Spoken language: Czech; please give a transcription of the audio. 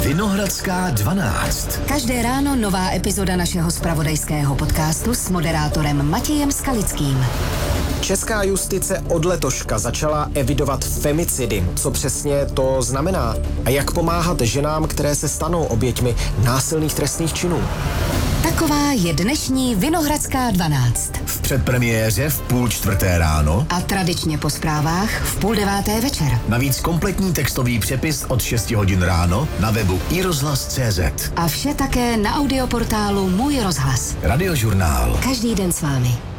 Vinohradská 12. Každé ráno nová epizoda našeho zpravodajského podcastu s moderátorem Matějem Skalickým. Česká justice od letoška začala evidovat femicidy. Co přesně to znamená? A jak pomáhat ženám, které se stanou oběťmi násilných trestných činů? Taková je dnešní Vinohradská 12. V předpremiéře v 3:30 ráno A tradičně po zprávách v 8:30 večer. navíc kompletní textový přepis od 6 hodin ráno na webu iRozhlas.cz. A vše také na audioportálu Můj rozhlas. Radiožurnál. Každý den s vámi.